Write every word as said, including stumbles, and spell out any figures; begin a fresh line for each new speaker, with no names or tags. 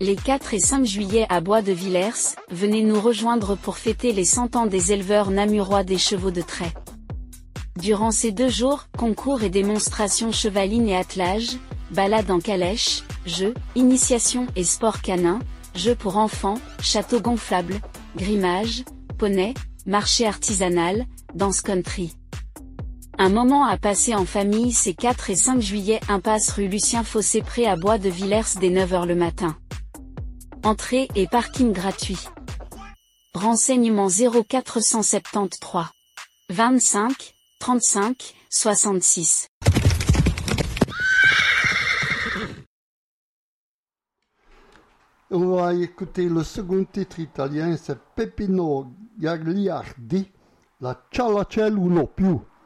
Les quatre et cinq juillet à Bois de Villers, venez nous rejoindre pour fêter les cent ans des éleveurs namurois des chevaux de trait. Durant ces deux jours, concours et démonstrations chevalines et attelages, balades en calèche, jeux, initiation et sport canin, jeux pour enfants, château gonflable, grimage, poney, marché artisanal, danse country. Un moment à passer en famille ces quatre et cinq juillet impasse rue Lucien Fossé-Pré à Bois de Villers dès neuf heures le matin. Entrée et parking gratuit. Renseignements zéro quatre cent soixante-treize vingt-cinq trente-cinq soixante-six.
On va écouter le second titre italien, c'est Peppino Gagliardi, La Cialacel Uno Più.